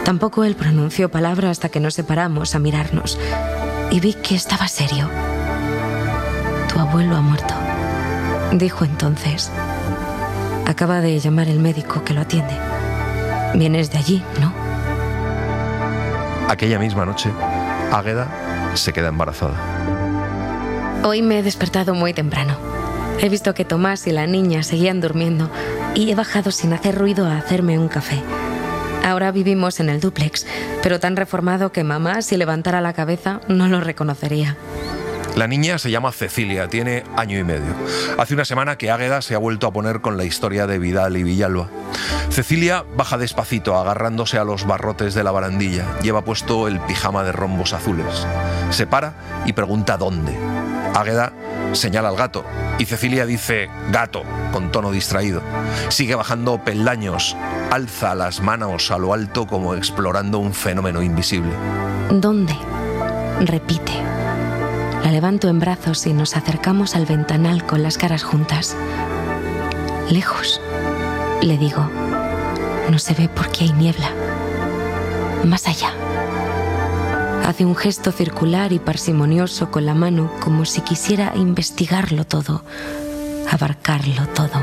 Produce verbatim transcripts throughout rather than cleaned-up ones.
Tampoco él pronunció palabra hasta que nos separamos a mirarnos. Y vi que estaba serio. Tu abuelo ha muerto, dijo entonces. Acaba de llamar el médico que lo atiende. Vienes de allí, ¿no? Aquella misma noche, Águeda se queda embarazada. Hoy me he despertado muy temprano. He visto que Tomás y la niña seguían durmiendo y he bajado sin hacer ruido a hacerme un café. Ahora vivimos en el dúplex, pero tan reformado que mamá, si levantara la cabeza, no lo reconocería. La niña se llama Cecilia, tiene año y medio. Hace una semana que Águeda se ha vuelto a poner con la historia de Vidal y Villalba. Cecilia baja despacito, agarrándose a los barrotes de la barandilla. Lleva puesto el pijama de rombos azules. Se para y pregunta dónde. Águeda señala al gato y Cecilia dice gato, con tono distraído. Sigue bajando peldaños, alza las manos a lo alto como explorando un fenómeno invisible. ¿Dónde? Repite. La levanto en brazos y nos acercamos al ventanal con las caras juntas. Lejos, le digo. No se ve porque hay niebla. Más allá. Hace un gesto circular y parsimonioso con la mano, como si quisiera investigarlo todo, abarcarlo todo.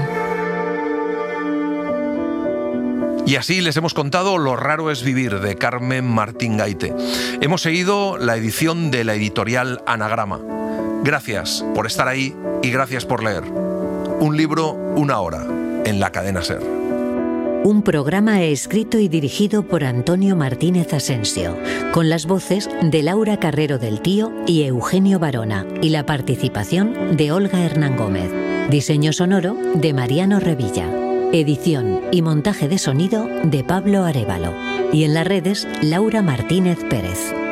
Y así les hemos contado Lo raro es vivir, de Carmen Martín Gaite. Hemos seguido la edición de la editorial Anagrama. Gracias por estar ahí y gracias por leer. Un libro, una hora, en la cadena SER. Un programa escrito y dirigido por Antonio Martínez Asensio, con las voces de Laura Carrero del Tío y Eugenio Barona, y la participación de Olga Hernán Gómez. Diseño sonoro de Mariano Revilla. Edición y montaje de sonido de Pablo Arévalo. Y en las redes, Laura Martínez Pérez.